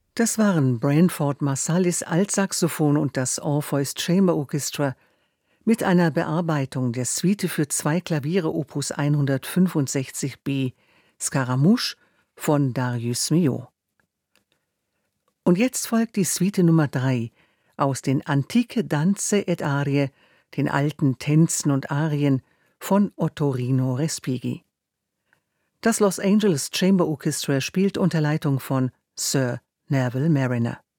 Das waren Branford Marsalis Altsaxophon und das Orpheus Chamber Orchestra mit einer Bearbeitung der Suite für 2 Klaviere Opus 165b Scaramouche von Darius Milhaud. Und jetzt folgt die Suite Nummer 3 aus den Antiche Danze et Arie, den alten Tänzen und Arien von Ottorino Respighi. Das Los Angeles Chamber Orchestra spielt unter Leitung von Sir Neville Marriner.